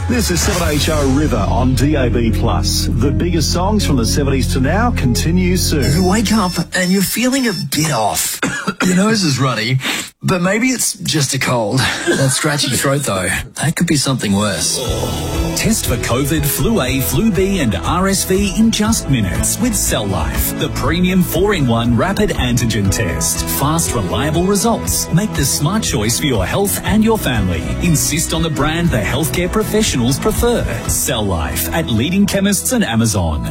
This is 7HO River on DAB+. The biggest songs from the 70s to now continue soon. You wake up and you're feeling a bit off. Your nose is runny, but maybe it's just a cold. That scratchy throat, though, that could be something worse. Test for COVID, Flu A, Flu B and RSV in just minutes with Cell Life, the premium 4-in-1 rapid antigen test. Fast, reliable results. Make the smart choice for your health and your family. Insist on the brand the healthcare professionals prefer. Cell Life at leading chemists and Amazon.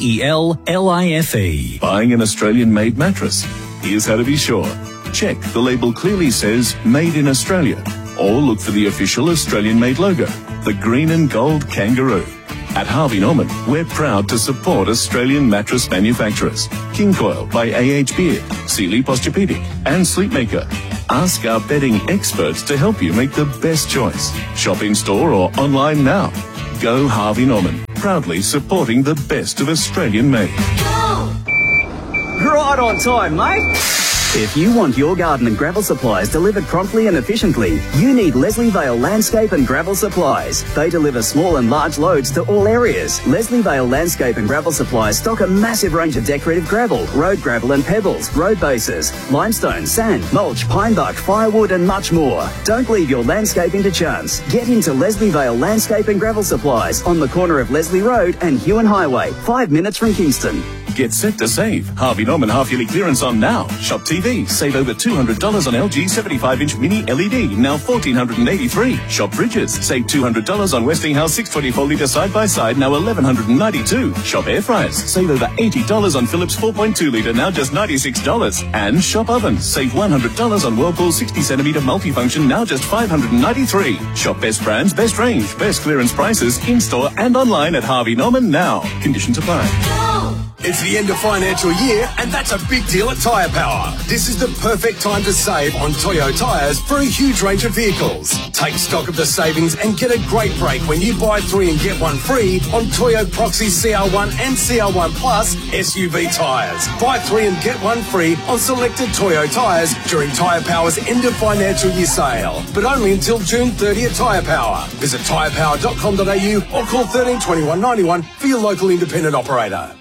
CELLIFE. Buying an Australian-made mattress? Here's how to be sure. Check the label clearly says Made in Australia, or look for the official Australian-made logo, the green and gold kangaroo. At Harvey Norman, we're proud to support Australian mattress manufacturers. King Coil by AH Beard, Sealy Posturepedic and Sleepmaker. Ask our bedding experts to help you make the best choice. Shop in store or online now. Go Harvey Norman, proudly supporting the best of Australian made. Right on time, mate. If you want your garden and gravel supplies delivered promptly and efficiently, you need Leslie Vale Landscape and Gravel Supplies. They deliver small and large loads to all areas. Leslie Vale Landscape and Gravel Supplies stock a massive range of decorative gravel, road gravel and pebbles, road bases, limestone, sand, mulch, pine bark, firewood and much more. Don't leave your landscaping to chance. Get into Leslie Vale Landscape and Gravel Supplies on the corner of Leslie Road and Huon Highway, 5 minutes from Kingston. Get set to save. Harvey Norman half-yearly clearance on now. Shop TV. Save over $200 on LG 75-inch mini LED, now $1,483. Shop fridges. Save $200 on Westinghouse 624-litre side-by-side, now $1,192. Shop air fryers. Save over $80 on Philips 4.2-litre, now just $96. And shop ovens. Save $100 on Whirlpool 60-centimetre multifunction, now just $593. Shop best brands, best range, best clearance prices, in-store and online at Harvey Norman now. Conditions apply. It's the end of financial year, and that's a big deal at Tyre Power. This is the perfect time to save on Toyo tyres for a huge range of vehicles. Take stock of the savings and get a great break when you buy 3 and get 1 free on Toyo Proxy CR1 and CR1 Plus SUV tyres. Buy 3 and get 1 free on selected Toyo tyres during Tyre Power's end of financial year sale, but only until June 30 at Tyre Power. Visit tyrepower.com.au or call 13 21 91 for your local independent operator.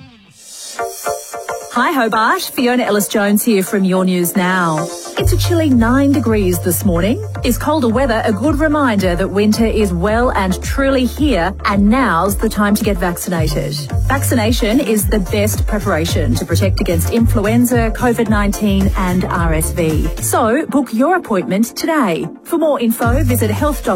Hi Hobart, Fiona Ellis-Jones here from Your News Now. It's a chilly 9 degrees this morning. Is colder weather a good reminder that winter is well and truly here, and now's the time to get vaccinated? Vaccination is the best preparation to protect against influenza, COVID-19 and RSV. So book your appointment today. For more info, visit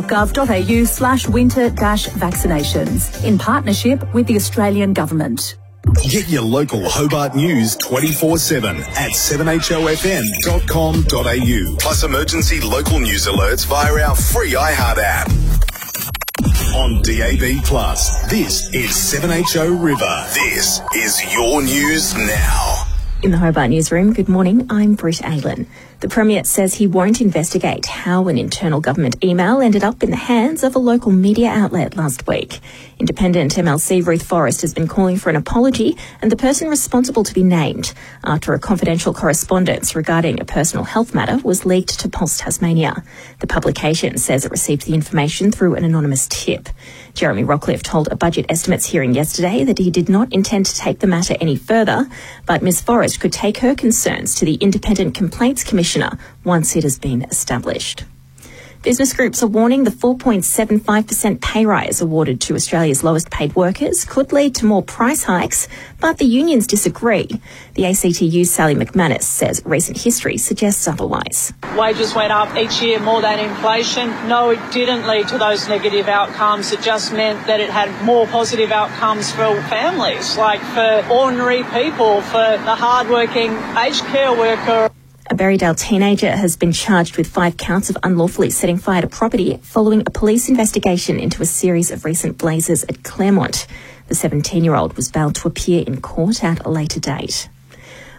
health.gov.au/winter-vaccinations in partnership with the Australian Government. Get your local Hobart news 24/7 at 7HOFM.com.au. Plus emergency local news alerts via our free iHeart app. On DAB+, this is 7HO River. This is Your News Now. In the Hobart Newsroom, good morning, I'm Britt Aylan. The Premier says he won't investigate how an internal government email ended up in the hands of a local media outlet last week. Independent MLC Ruth Forrest has been calling for an apology and the person responsible to be named after a confidential correspondence regarding a personal health matter was leaked to Pulse Tasmania. The publication says it received the information through an anonymous tip. Jeremy Rockcliffe told a budget estimates hearing yesterday that he did not intend to take the matter any further, but Ms Forrest could take her concerns to the Independent Complaints Commissioner once it has been established. Business groups are warning the 4.75% pay rise awarded to Australia's lowest paid workers could lead to more price hikes, but the unions disagree. The ACTU's Sally McManus says recent history suggests otherwise. Wages went up each year more than inflation. No, it didn't lead to those negative outcomes. It just meant that it had more positive outcomes for families, like for ordinary people, for the hardworking aged care worker. A Berrydale teenager has been charged with 5 counts of unlawfully setting fire to property following a police investigation into a series of recent blazes at Claremont. The 17-year-old was bailed to appear in court at a later date.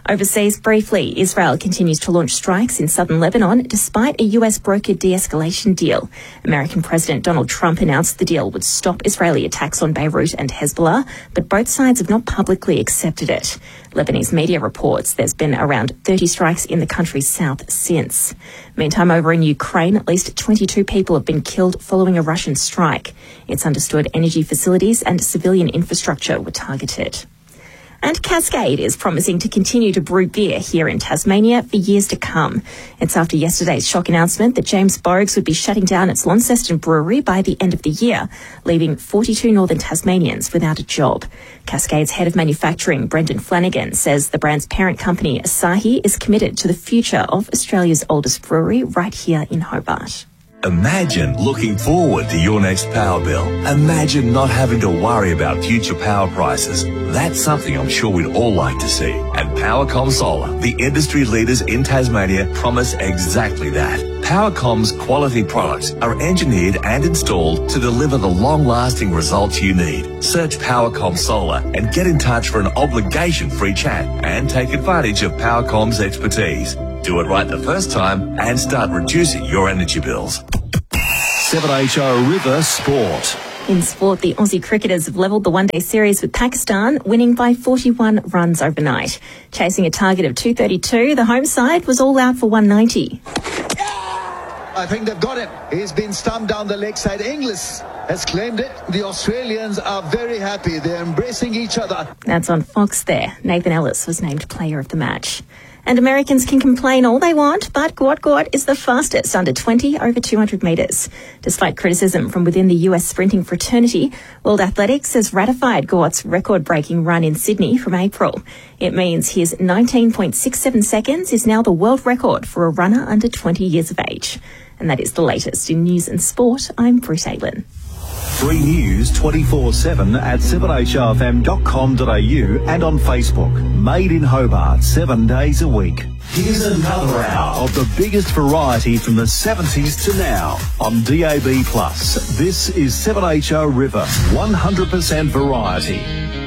Overseas, briefly, Israel continues to launch strikes in southern Lebanon despite a US brokered de-escalation deal. American President Donald Trump announced the deal would stop Israeli attacks on Beirut and Hezbollah, but both sides have not publicly accepted it. Lebanese media reports there's been around 30 strikes in the country's south since. Meantime, over in Ukraine, at least 22 people have been killed following a Russian strike. It's understood energy facilities and civilian infrastructure were targeted. And Cascade is promising to continue to brew beer here in Tasmania for years to come. It's after yesterday's shock announcement that James Boag's would be shutting down its Launceston brewery by the end of the year, leaving 42 northern Tasmanians without a job. Cascade's head of manufacturing, Brendan Flanagan, says the brand's parent company, Asahi, is committed to the future of Australia's oldest brewery right here in Hobart. Imagine looking forward to your next power bill. Imagine not having to worry about future power prices. That's something I'm sure we'd all like to see. And Powercom Solar, the industry leaders in Tasmania, promise exactly that. Powercom's quality products are engineered and installed to deliver the long-lasting results you need. Search Powercom Solar and get in touch for an obligation-free chat and take advantage of Powercom's expertise. Do it right the first time and start reducing your energy bills. 7HO River Sport. In sport, the Aussie cricketers have levelled the one-day series with Pakistan, winning by 41 runs overnight. Chasing a target of 232, the home side was all out for 190. I think they've got him. He's been stumped down the leg side. Inglis has claimed it. The Australians are very happy. They're embracing each other. That's on Fox there. Nathan Ellis was named player of the match. And Americans can complain all they want, but Guat is the fastest under 20 over 200 metres. Despite criticism from within the US sprinting fraternity, World Athletics has ratified Guat's record-breaking run in Sydney from April. It means his 19.67 seconds is now the world record for a runner under 20 years of age. And that is the latest in news and sport. I'm Britt Aitlin. Free news 24/7 at 7hrfm.com.au and on Facebook. Made in Hobart 7 days a week. Here's another hour of the biggest variety from the 70s to now on DAB+. This is 7HO River, 100% variety.